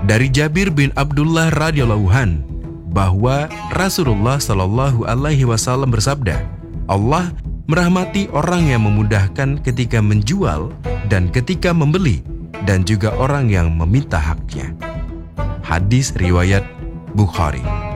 Dari Jabir bin Abdullah radhiyallahu an bahwa Rasulullah Shallallahu alaihi wasallam bersabda, Allah merahmati orang yang memudahkan ketika menjual dan ketika membeli, dan juga orang yang meminta haknya. Hadis riwayat Bukhari.